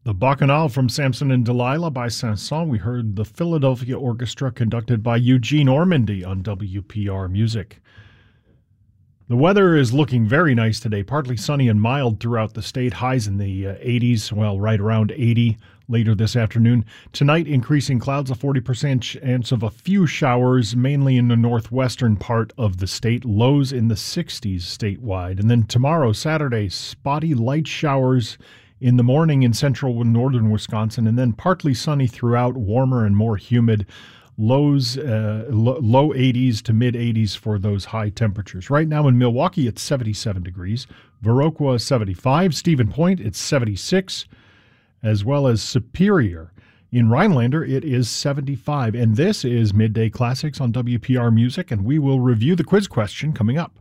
The Bacchanal from Samson and Delilah by Saint-Saëns. We heard the Philadelphia Orchestra conducted by Eugene Ormandy on WPR Music. The weather is looking very nice today, partly sunny and mild throughout the state. Highs in the 80s, well, right around 80 later this afternoon. Tonight, increasing clouds, a 40% chance of a few showers, mainly in the northwestern part of the state. Lows in the 60s statewide. And then tomorrow, Saturday, spotty light showers in the morning in central and northern Wisconsin, and then partly sunny throughout, warmer and more humid. Lows, low 80s to mid 80s for those high temperatures. Right now in Milwaukee, it's 77 degrees. Viroqua, 75. Stephen Point, it's 76, as well as Superior. In Rhinelander, it is 75. And this is Midday Classics on WPR Music, and we will review the quiz question coming up.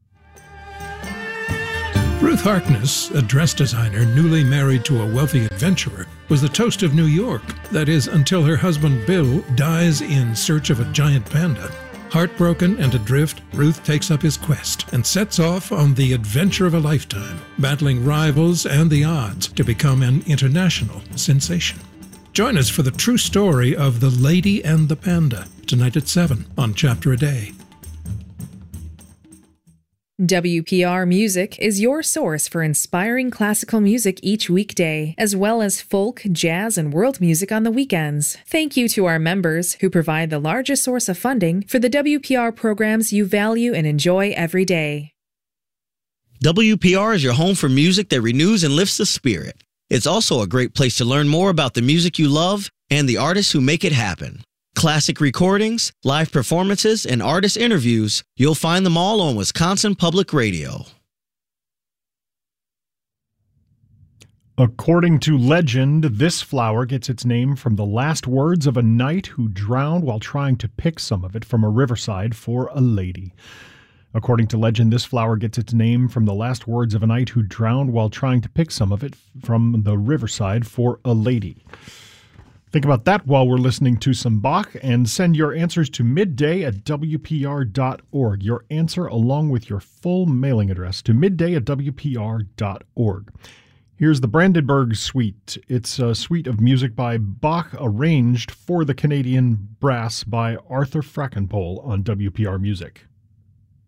Ruth Harkness, a dress designer newly married to a wealthy adventurer, was the toast of New York. That is, until her husband Bill dies in search of a giant panda. Heartbroken and adrift, Ruth takes up his quest and sets off on the adventure of a lifetime, battling rivals and the odds to become an international sensation. Join us for the true story of The Lady and the Panda, tonight at 7 on Chapter a Day. WPR Music is your source for inspiring classical music each weekday, as well as folk, jazz, and world music on the weekends. Thank you to our members who provide the largest source of funding for the WPR programs you value and enjoy every day. WPR is your home for music that renews and lifts the spirit. It's also a great place to learn more about the music you love and the artists who make it happen. Classic recordings, live performances, and artist interviews, you'll find them all on Wisconsin Public Radio. According to legend, this flower gets its name from the last words of a knight who drowned while trying to pick some of it from a riverside for a lady. According to legend, this flower gets its name from the last words of a knight who drowned while trying to pick some of it from the riverside for a lady. Think about that while we're listening to some Bach, and send your answers to midday@wpr.org. Your answer along with your full mailing address to midday@wpr.org. Here's the Brandenburg Suite. It's a suite of music by Bach arranged for the Canadian Brass by Arthur Frackenpole on WPR Music.